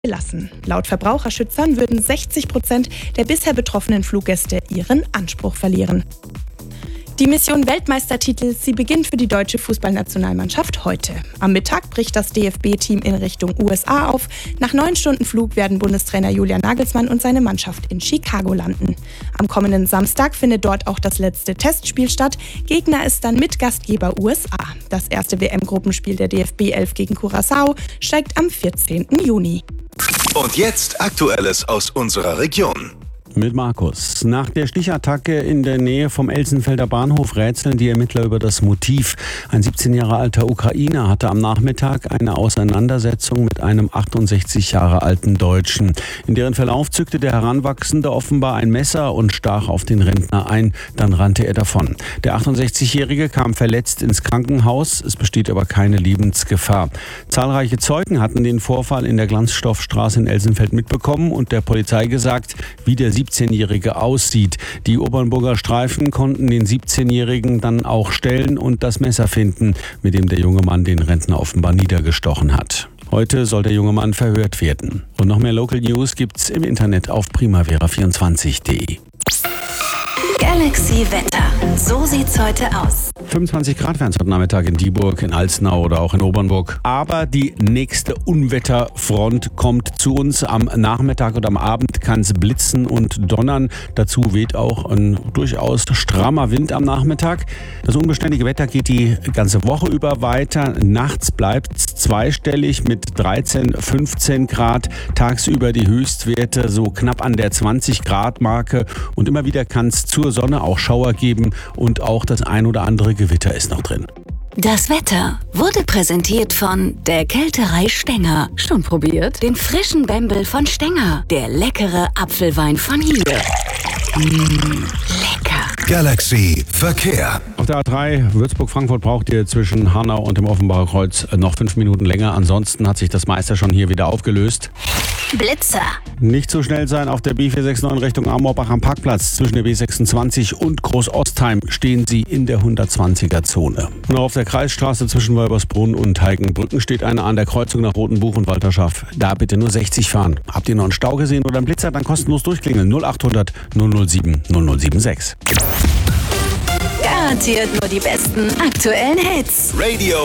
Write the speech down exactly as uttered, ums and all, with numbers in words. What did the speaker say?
Lassen. Laut Verbraucherschützern würden sechzig Prozent der bisher betroffenen Fluggäste ihren Anspruch verlieren. Die Mission Weltmeistertitel, sie beginnt für die deutsche Fußballnationalmannschaft heute. Am Mittag bricht das D F B-Team in Richtung U S A auf. Nach neun Stunden Flug werden Bundestrainer Julian Nagelsmann und seine Mannschaft in Chicago landen. Am kommenden Samstag findet dort auch das letzte Testspiel statt. Gegner ist dann Mitgastgeber U S A. Das erste W M-Gruppenspiel der D F B elf gegen Curaçao steigt am vierzehnten Juni. Und jetzt Aktuelles aus unserer Region. Mit Markus. Nach der Stichattacke in der Nähe vom Elsenfelder Bahnhof rätseln die Ermittler über das Motiv. Ein siebzehn Jahre alter Ukrainer hatte am Nachmittag eine Auseinandersetzung mit einem achtundsechzig Jahre alten Deutschen. In deren Verlauf zückte der Heranwachsende offenbar ein Messer und stach auf den Rentner ein. Dann rannte er davon. Der achtundsechzigjährige kam verletzt ins Krankenhaus. Es besteht aber keine Lebensgefahr. Zahlreiche Zeugen hatten den Vorfall in der Glanzstoffstraße in Elsenfeld mitbekommen und der Polizei gesagt, wie der siebzehnjährige aussieht. Die Obernburger Streifen konnten den siebzehnjährigen dann auch stellen und das Messer finden, mit dem der junge Mann den Rentner offenbar niedergestochen hat. Heute soll der junge Mann verhört werden. Und noch mehr Local News gibt's im Internet auf primavera vierundzwanzig punkt de. Galaxy Wetter. So sieht's heute aus. fünfundzwanzig Grad werden es heute Nachmittag in Dieburg, in Alzenau oder auch in Obernburg. Aber die nächste Unwetterfront kommt zu uns. Am Nachmittag und am Abend kann es blitzen und donnern. Dazu weht auch ein durchaus strammer Wind am Nachmittag. Das unbeständige Wetter geht die ganze Woche über weiter. Nachts bleibt es zweistellig mit dreizehn, fünfzehn Grad. Tagsüber die Höchstwerte so knapp an der zwanzig Grad Marke. Und immer wieder kann es zur Sonne auch Schauer geben und auch das ein oder andere Gewitter ist noch drin. Das Wetter wurde präsentiert von der Kälterei Stenger. Schon probiert? Den frischen Bembel von Stenger. Der leckere Apfelwein von hier. Mmh, lecker. Galaxy Verkehr. Auf der A drei Würzburg-Frankfurt braucht ihr zwischen Hanau und dem Offenbacher Kreuz noch fünf Minuten länger. Ansonsten hat sich das meiste schon hier wieder aufgelöst. Blitzer. Nicht so schnell sein auf der B vier sechs neun Richtung Amorbach am Parkplatz. Zwischen der B sechsundzwanzig und Groß-Ostheim stehen sie in der hundertzwanziger Zone. Und auf der Kreisstraße zwischen Wolbersbrunn und Heigenbrücken steht einer an der Kreuzung nach Rotenbuch und Walterschaft. Da bitte nur sechzig fahren. Habt ihr noch einen Stau gesehen oder einen Blitzer, dann kostenlos durchklingeln. null achthundert null null sieben null null sieben sechs. Garantiert nur die besten aktuellen Hits. Radio